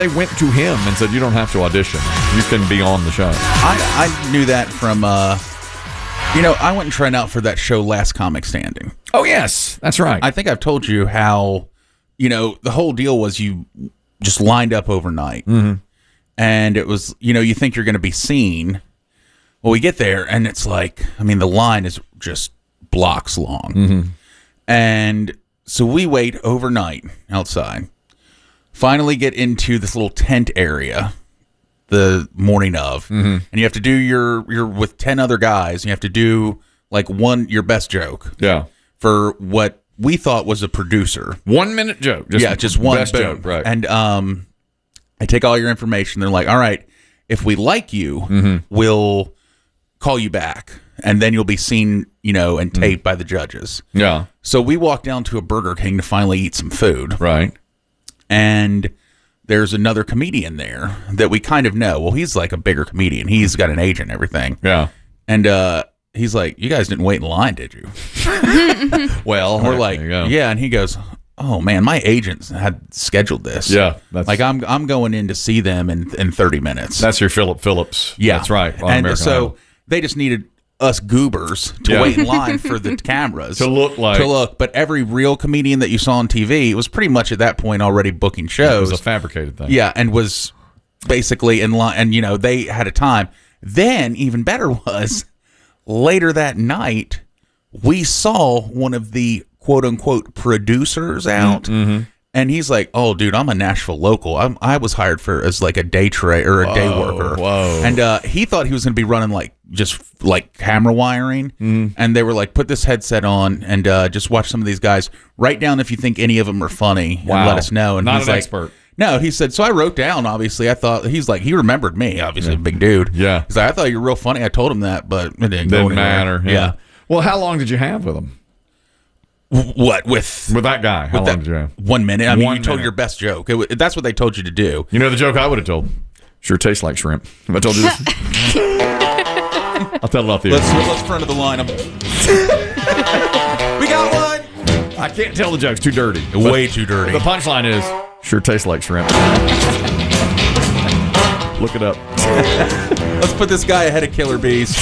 They went to him and said, you don't have to audition. You can be on the show. I knew that from, I went and tried out for that show Last Comic Standing. Oh, yes. That's right. I think I've told you how, the whole deal was you just lined up overnight. Mm-hmm. And it was, you think you're going to be seen. Well, we get there, and it's like, the line is just blocks long. Mm-hmm. And so we wait overnight outside. Finally get into this little tent area the morning of. Mm-hmm. And you have to do you're with 10 other guys. And you have to do, your best joke. Yeah. For what we thought was a producer. 1 minute joke. Just one best boom. joke, right. And I take all your information. They're like, all right, if we like you, mm-hmm. we'll call you back. And then you'll be seen, and taped by the judges. Yeah. So we walk down to a Burger King to finally eat some food. Right. And there's another comedian there that we kind of know. Well, he's like a bigger comedian. He's got an agent and everything. Yeah. And he's like, you guys didn't wait in line, did you? Well, we're like, yeah. And he goes, oh, man, my agents had scheduled this. Yeah. I'm going in to see them in 30 minutes. That's your Philip Phillips. Yeah. That's right. And American so Idol. they just needed us goobers to wait in line for the cameras. To look. But every real comedian that you saw on TV was pretty much at that point already booking shows. It was a fabricated thing. Yeah, and was basically in line. And, they had a time. Then, even better was, later that night, we saw one of the quote-unquote producers out. Mm-hmm. And he's like, oh, dude, I'm a Nashville local. I was hired as a day tray or a day worker. Whoa. And he thought he was going to be running just camera wiring. Mm. And they were like, put this headset on and just watch some of these guys. Write down if you think any of them are funny and let us know. And Not he's an like, expert. No, he said, so I wrote down, obviously. I thought, he remembered me, obviously, a big dude. Yeah. He's like, I thought you were real funny. I told him that, but it didn't go Didn't anywhere. matter. Yeah. Well, how long did you have with him? What with that guy? How long did you have? 1 minute. I mean, you told minute. your best joke. That's what they told you to do. You know the joke I would have told? Sure tastes like shrimp. Have I told you this? I'll tell it off the air. Let's front of the line. We got one. I can't tell the jokes. Too dirty. Way too dirty. The punchline is sure tastes like shrimp. Look it up. Let's put this guy ahead of Killer Bees.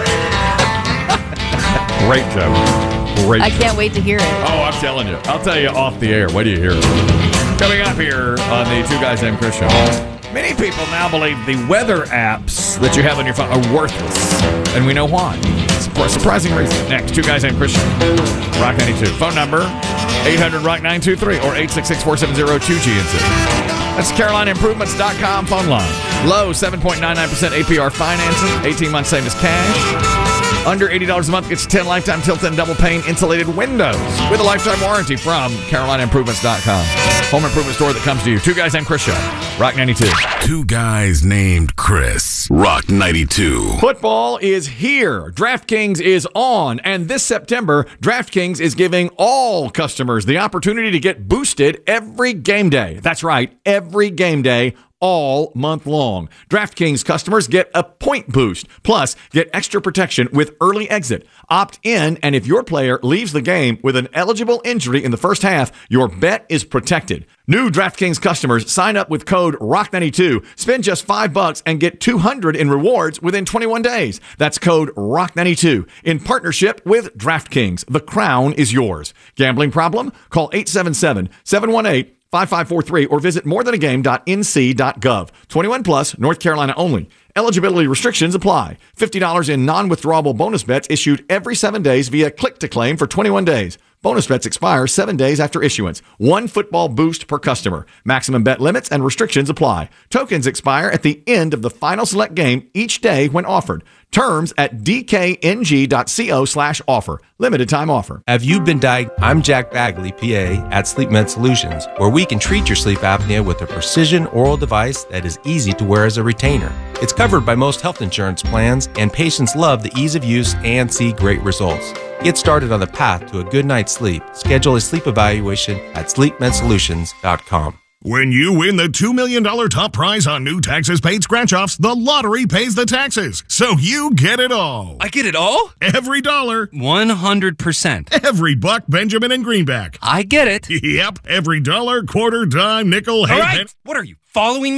Great joke. Great. I can't wait to hear it. Oh, I'm telling you. I'll tell you off the air. Wait till you hear it. Coming up here on the Two Guys Named Chris show. Many people now believe the weather apps that you have on your phone are worthless. And we know why. It's for a surprising reason. Next, Two Guys Named Chris show. Rock 92. Phone number 800-ROCK-923 or 866-470-2GNC. That's CarolinaImprovements.com phone line. Low 7.99% APR financing. 18 months same as cash. Under $80 a month gets 10 lifetime tilt-in double pane insulated windows with a lifetime warranty from CarolinaImprovements.com. Home improvement store that comes to you. Two Guys Named Chris show. Rock 92. Two Guys Named Chris. Rock 92. Football is here. DraftKings is on. And this September, DraftKings is giving all customers the opportunity to get boosted every game day. That's right, every game day, all month long. DraftKings customers get a point boost, plus get extra protection with early exit. Opt in, and if your player leaves the game with an eligible injury in the first half, your bet is protected. New DraftKings customers sign up with code ROCK92, spend just $5 and get $200 in rewards within 21 days. That's code ROCK92 in partnership with DraftKings. The crown is yours. Gambling problem? Call 877-718-5543 or visit morethanagame.nc.gov. 21 plus, North Carolina only. Eligibility restrictions apply. $50 in non-withdrawable bonus bets issued every 7 days via click-to-claim for 21 days. Bonus bets expire 7 days after issuance. One football boost per customer. Maximum bet limits and restrictions apply. Tokens expire at the end of the final select game each day when offered. Terms at dkng.co/offer. Limited time offer. Have you been diagnosed? I'm Jack Bagley, PA, at SleepMed Solutions, where we can treat your sleep apnea with a precision oral device that is easy to wear as a retainer. It's covered by most health insurance plans, and patients love the ease of use and see great results. Get started on the path to a good night's sleep. Schedule a sleep evaluation at sleepmedsolutions.com. When you win the $2 million top prize on new taxes paid scratch-offs, the lottery pays the taxes, so you get it all. I get it all? Every dollar. 100%. Every buck, Benjamin and Greenback. I get it. Yep, every dollar, quarter, dime, nickel, All right, what are you, following me?